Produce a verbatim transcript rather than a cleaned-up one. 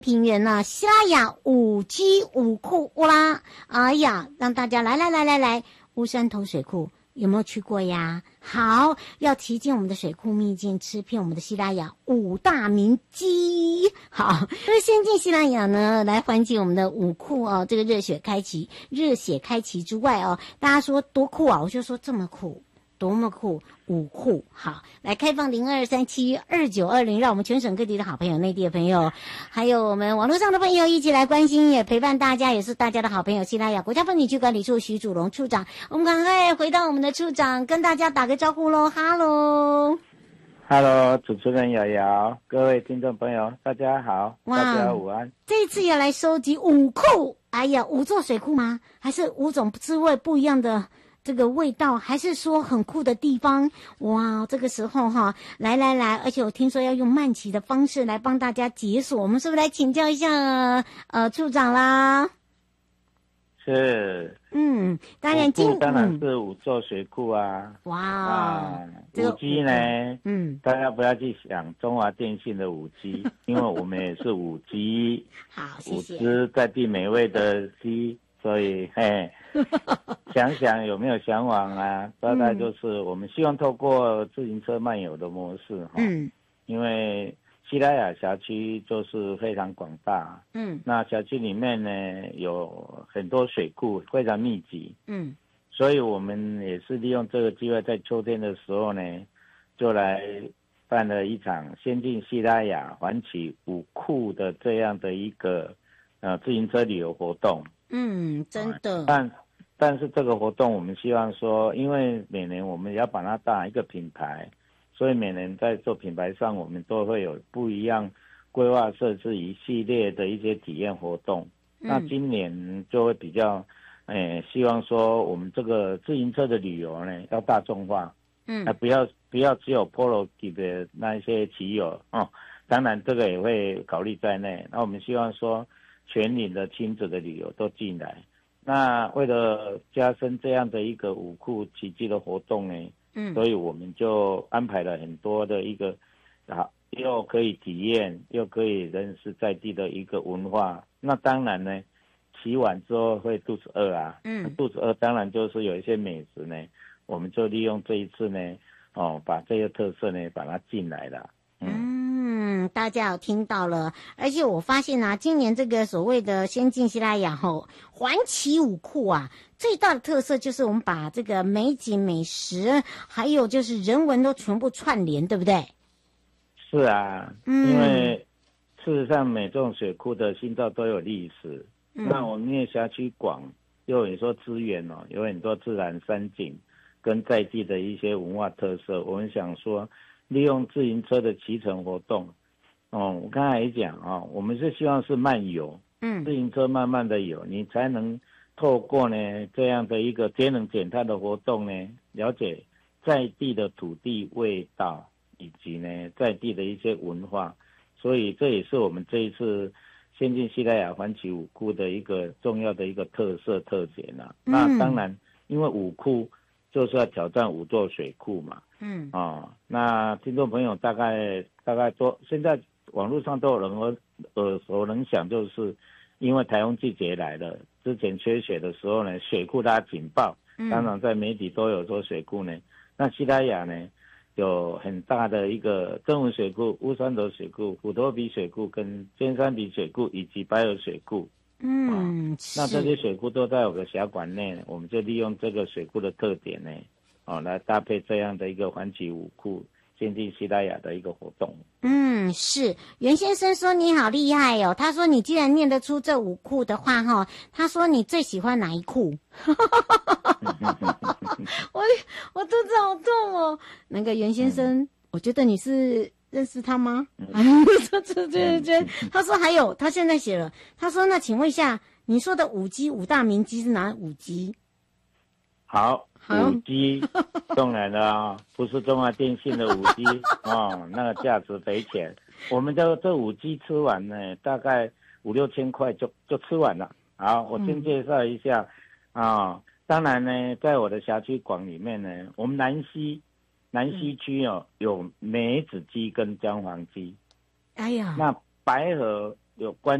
平原呢，西拉雅五 G 五库乌拉，哎呀，让大家来来来来来，乌山头水库有没有去过呀？好，要提进我们的水库秘境，吃遍我们的西拉雅五大名鸡。好，那先进西拉雅呢，来缓解我们的五库哦，这个热血开启，热血开启之外哦，大家说多酷啊，我就说这么酷。多么酷，五库好，来开放零二三七二九二零，让我们全省各地的好朋友、内地的朋友，还有我们网络上的朋友一起来关心，也陪伴大家，也是大家的好朋友。西拉雅国家风景区管理处徐祖龙处长，我们赶快回到我们的处长，跟大家打个招呼喽，哈喽。 Hello， 主持人瑶瑶，各位听众朋友，大家好，大家午安。 这次要来收集五库，哎呀，五座水库吗？还是五种滋味不一样的？这个味道，还是说很酷的地方？哇，这个时候哈，来来来，而且我听说要用慢骑的方式来帮大家解锁，我们是不是来请教一下呃处长啦？ 是， 嗯，当然今当然是五座水库啊。 哇， 啊， 这个五 G 呢， 嗯， 大家不要去想中华电信的五 G， 因为我们也是五 G， 好，谢谢。 五只在地美味的鸡。所以，嘿，想想有没有向往啊？大概就是我们希望透过自行车漫游的模式，哈，嗯，因为西拉雅辖区就是非常广大，嗯，那辖区里面呢有很多水库，非常密集，嗯，所以我们也是利用这个机会，在秋天的时候呢，就来办了一场先进西拉雅环起五库的这样的一个呃自行车旅游活动。 嗯，真的。 但但是这个活动我们希望说，因为每年我们要把它当一个品牌，所以每年在做品牌上，我们都会有不一样规划设置一系列的一些体验活动。嗯、那今年就会比较，诶，希望说我们这个自行车的旅游呢要大众化，嗯，啊不要不要只有 Polo 级的那一些骑友哦，当然这个也会考虑在内。那我们希望说，全龄的亲子的旅游都进来，那为了加深这样的一个五库奇迹的活动呢，嗯，所以我们就安排了很多的一个，好，又可以体验，又可以认识在地的一个文化。那当然呢，骑完之后会肚子饿啊，嗯，肚子饿当然就是有一些美食呢，我们就利用这一次呢，哦，把这个特色呢把它进来了，嗯。 嗯，大家有听到了，而且我发现啊，今年这个所谓的先进西拉雅后环起五库啊，最大的特色就是我们把这个美景、美食，还有就是人文都全部串联，对不对？ 是啊，嗯，因为事实上每种水库的心照都有历史，嗯，那我们因为辖区广，又有说资源哦，有很多自然山景跟在地的一些文化特色，我们想说，利用自行车的骑乘活动，哦，我刚才也讲啊、哦，我们是希望是慢游，嗯，自行车慢慢的游，你才能透过呢这样的一个节能减碳的活动呢，了解在地的土地味道以及呢在地的一些文化，所以这也是我们这一次先进西拉雅环起五库的一个重要的一个特色特点啊。嗯、那当然，因为五库就是要挑战五座水库嘛。嗯啊、哦，那听众朋友大概大概都现在网络上都有人耳耳熟能详，就是因为台风季节来了，之前缺水的时候呢，水库它警报，当然在媒体都有说水库呢。那西拉雅呢有很大的一个曾文水库、乌山头水库、虎头鼻水库跟尖山鼻水库以及白河水库。嗯、哦，那这些水库都在我的辖管内，我们就利用这个水库的特点呢。哦，来搭配这样的一个环起五库先进西拉雅的一个活动。 嗯，是袁先生说你好厉害哦，他说你既然念得出这五库的话哈，他说你最喜欢哪一库？我我肚子好痛哦。那个袁先生，嗯、我觉得你是认识他吗？嗯、对对对，他说还有，他现在写了，他说那请问一下，你说的五 G 五大名机是哪五 G？ 好。五 G 当然了啊，不是中华电信的五 G 哦，那个价值匪浅。我们这这五 G 吃完呢，大概五六千块就就吃完了。好，我先介绍一下啊、哦。当然呢，在我的辖区广里面呢，我们南西南西区哦有梅子鸡跟姜黄鸡。 哎呀， 那白河有关。